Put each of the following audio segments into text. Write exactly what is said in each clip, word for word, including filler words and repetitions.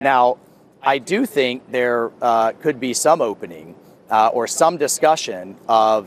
Now, I do think there uh, could be some opening uh, or some discussion of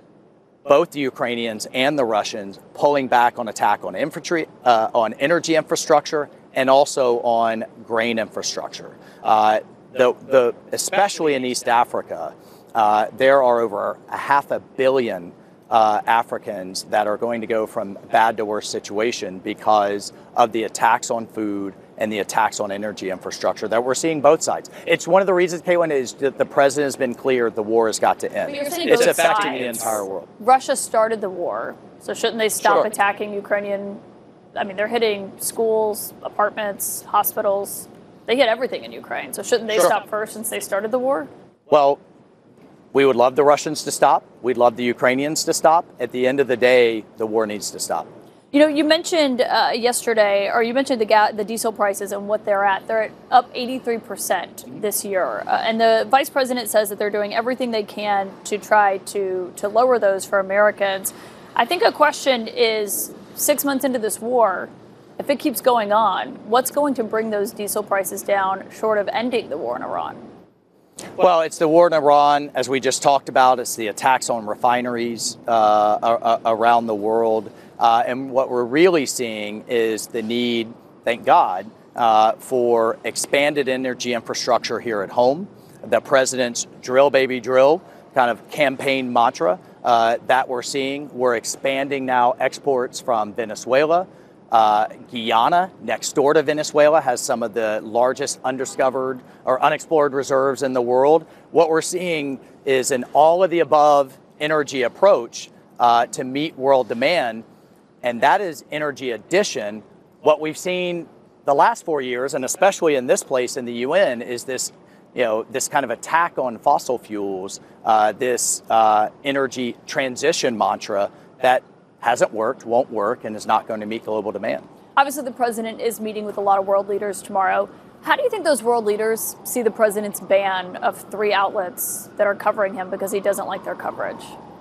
both the Ukrainians and the Russians pulling back on attack on infantry, uh, on energy infrastructure, and also on grain infrastructure. Uh, the, the, especially in East Africa, uh, there are over a half a billion uh, Africans that are going to go from bad to worse situation because of the attacks on food and the attacks on energy infrastructure that we're seeing both sides. It's one of the reasons, Caitlin, is that the president has been clear the war has got to end. It's affecting the entire world. Russia started the war, so shouldn't they stop Sure. attacking Ukrainian? I mean, they're hitting schools, apartments, hospitals. They hit everything in Ukraine, so shouldn't they Sure. stop first since they started the war? Well, we would love the Russians to stop. We'd love the Ukrainians to stop. At the end of the day, the war needs to stop. You know, you mentioned uh, yesterday, or you mentioned the ga- the diesel prices and what they're at. They're at up eighty-three percent this year. Uh, and the vice president says that they're doing everything they can to try to, to lower those for Americans. I think a question is, six months into this war, if it keeps going on, what's going to bring those diesel prices down short of ending the war in Iran? Well, it's the war in Iran, as we just talked about. It's the attacks on refineries uh, around the world. Uh, and what we're really seeing is the need, thank God, uh, for expanded energy infrastructure here at home. The president's drill, baby, drill kind of campaign mantra uh, that we're seeing. We're expanding now exports from Venezuela. Uh, Guyana, next door to Venezuela, has some of the largest undiscovered or unexplored reserves in the world. What we're seeing is an all of the above energy approach uh, to meet world demand. And that is energy addition. What we've seen the last four years, and especially in this place in the U N, is this, you know, this kind of attack on fossil fuels, uh, this uh, energy transition mantra that hasn't worked, won't work, and is not going to meet global demand. Obviously, the president is meeting with a lot of world leaders tomorrow. How do you think those world leaders see the president's ban of three outlets that are covering him because he doesn't like their coverage?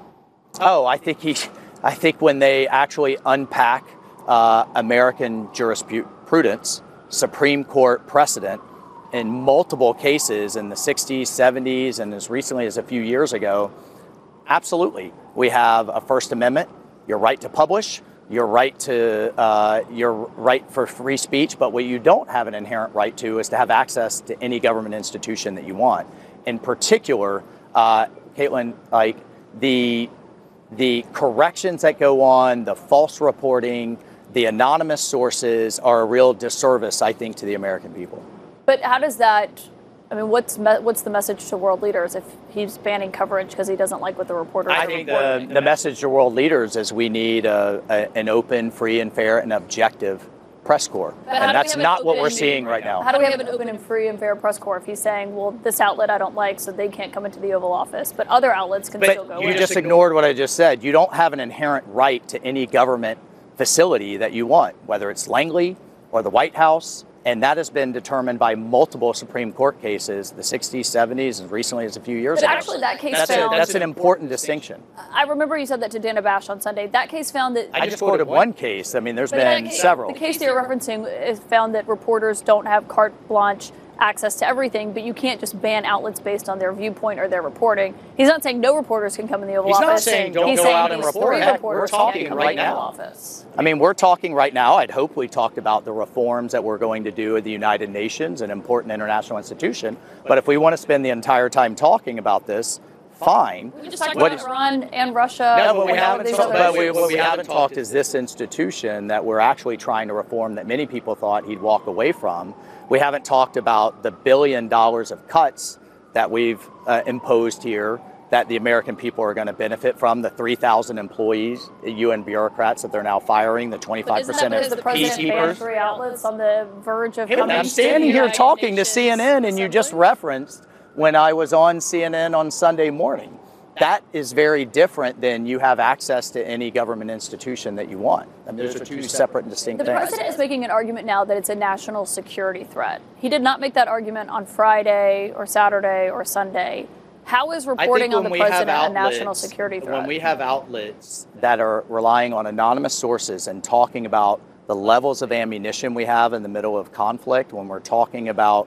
Oh, I think he. I think when they actually unpack uh, American jurisprudence, Supreme Court precedent, in multiple cases in the sixties, seventies, and as recently as a few years ago, absolutely. We have a First Amendment, your right to publish, your right to uh, your right for free speech, but what you don't have an inherent right to is to have access to any government institution that you want. In particular, uh, Caitlin, like the The corrections that go on, the false reporting, the anonymous sources are a real disservice, I think, to the American people. But how does that, I mean, what's me- what's the message to world leaders if he's banning coverage because he doesn't like what the reporters I are think reporting? the, the message to world leaders is we need a, a, an open, free and fair and objective press corps. But how And do we that's have an not what open- we're seeing right now. How do we have an open and free and fair press corps if he's saying, well, this outlet I don't like, so they can't come into the Oval Office, but other outlets can still go But you in? just ignored what I just said. You don't have an inherent right to any government facility that you want, whether it's Langley or the White House. And that has been determined by multiple Supreme Court cases, the sixties, seventies, as recently as a few years But ago. actually that case that's, found- a, that's an important distinction. I remember you said that to Dana Bash on Sunday. That case found that... I just quoted one case. I mean, there's But that been case- several. The case that you're referencing is found that reporters don't have carte blanche access to everything, but you can't just ban outlets based on their viewpoint or their reporting. He's not saying no reporters can come in the Oval He's Office. not saying don't He's go saying out and these report. three Heck, reporters we're can't talking come right in the Oval now. Office. I mean, we're talking right now. I'd hope we talked about the reforms that we're going to do at the United Nations, an important international institution. But if we want to spend the entire time talking about this, fine. We just talked What about is- Iran and Russia. No, but we and all of haven't these talked. other But we, issues. what we haven't talked is this institution that we're actually trying to reform that many people thought he'd walk away from. We haven't talked about the billion dollars of cuts that we've uh, imposed here that the American people are going to benefit from. The three thousand employees, U N bureaucrats that they're now firing, the twenty-five Isn't that percent because the of president banned peacekeepers. three outlets on the verge of Hey, coming I'm to standing the here United talking to Nations C N N, and you just Assembly? referenced when I was on C N N on Sunday morning. That is very different than you have access to any government institution that you want. I mean, those are two separate and distinct The things. president is making an argument now that it's a national security threat. He did not make that argument on Friday or Saturday or Sunday. How is reporting on the president a national security threat? When we have outlets that are relying on anonymous sources and talking about the levels of ammunition we have in the middle of conflict, when we're talking about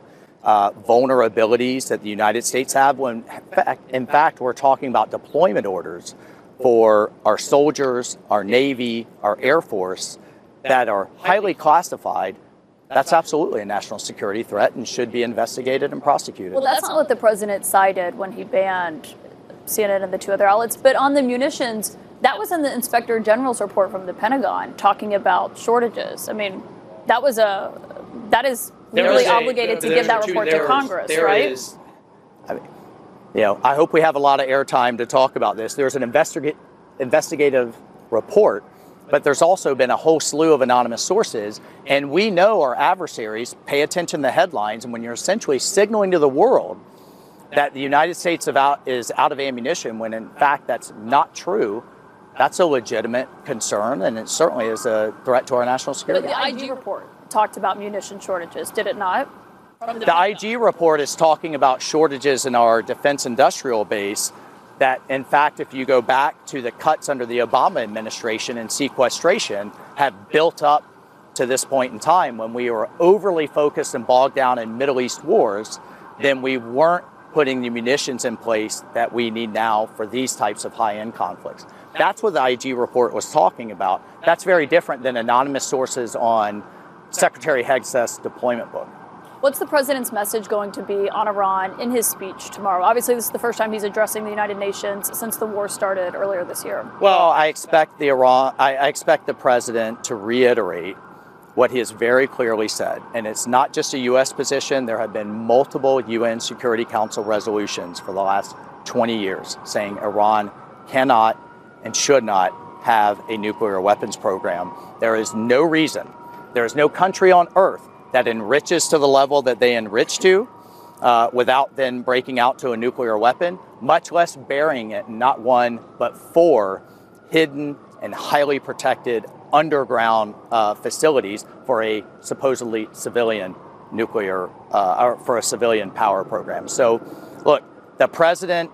uh, vulnerabilities that the United States have. When, in fact, in fact, we're talking about deployment orders for our soldiers, our Navy, our Air Force that are highly classified. That's absolutely a national security threat and should be investigated and prosecuted. Well, that's not what the president cited when he banned C N N and the two other outlets. But on the munitions, that was in the Inspector General's report from the Pentagon talking about shortages. I mean, that was a that is legally a, obligated to give that two, report to Congress, there right? Is, I mean, you know, I hope we have a lot of airtime to talk about this. There's an investiga- investigative report, but there's also been a whole slew of anonymous sources, and we know our adversaries pay attention to the headlines, and when you're essentially signaling to the world that the United States of out, is out of ammunition, when in fact that's not true, that's a legitimate concern, and it certainly is a threat to our national security. But the I G report talked about munition shortages, did it not? The I G report is talking about shortages in our defense industrial base that, in fact, if you go back to the cuts under the Obama administration and sequestration, have built up to this point in time when we were overly focused and bogged down in Middle East wars, then we weren't putting the munitions in place that we need now for these types of high-end conflicts. That's what the I G report was talking about. That's very different than anonymous sources on Secretary Hegseth's deployment book. What's the president's message going to be on Iran in his speech tomorrow? Obviously, this is the first time he's addressing the United Nations since the war started earlier this year. Well, I expect the Iran, I, I expect the president to reiterate what he has very clearly said. And it's not just a U S position. There have been multiple U N Security Council resolutions for the last twenty years saying Iran cannot and should not have a nuclear weapons program. There is no reason, there is no country on earth that enriches to the level that they enrich to uh, without then breaking out to a nuclear weapon, much less burying it in not one, but four hidden and highly protected underground uh, facilities for a supposedly civilian nuclear, uh, or for a civilian power program. So, look, the president,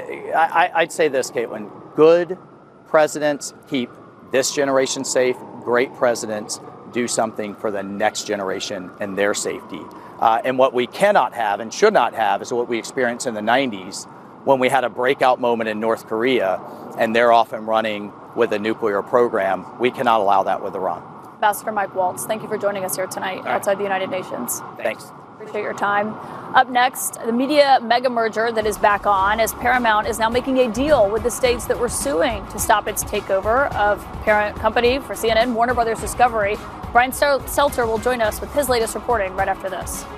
I, I'd say this, Caitlin, good presidents keep this generation safe, great presidents do something for the next generation and their safety. Uh, and what we cannot have and should not have is what we experienced in the nineties when we had a breakout moment in North Korea and they're off and running with a nuclear program. We cannot allow that with Iran. Ambassador Mike Waltz, thank you for joining us here tonight right. outside the United Nations. Thanks. Appreciate your time. Up next, the media mega merger that is back on as Paramount is now making a deal with the states that were suing to stop its takeover of parent company for C N N, Warner Brothers Discovery. Brian Stelter will join us with his latest reporting right after this.